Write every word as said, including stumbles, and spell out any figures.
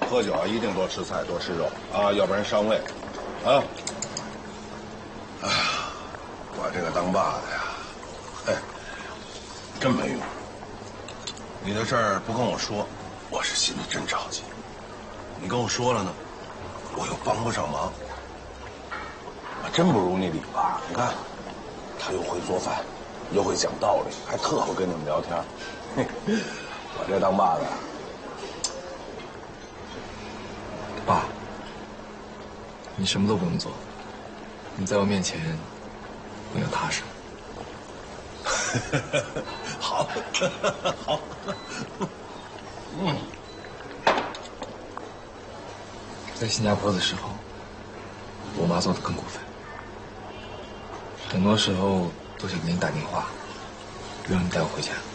喝酒啊，一定多吃菜，多吃肉啊，要不然伤胃。啊！哎呀，我这个当爸的呀，哎，真没用。你的事儿不跟我说，我是心里真着急；你跟我说了呢，我又帮不上忙。我真不如你李爸，你看，他又会做饭，又会讲道理，还特会跟你们聊天。嘿，我这当爸的， 爸，你什么都不用做，你在我面前，我要踏实。 好，好，嗯。 在新加坡的时候，我妈做的更过分，很多时候都想给你打电话，让你带我回家。